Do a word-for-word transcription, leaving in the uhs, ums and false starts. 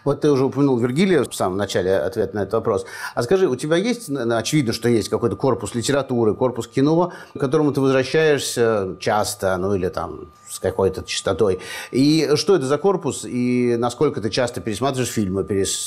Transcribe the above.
Вот ты уже упомянул Вергилия в самом начале ответа на этот вопрос. А скажи, у тебя есть, очевидно, что есть какой-то корпус литературы, корпус кино, к которому ты возвращаешься часто, ну или там с какой-то частотой. И что это за корпус, и насколько ты часто пересматриваешь фильмы, перес,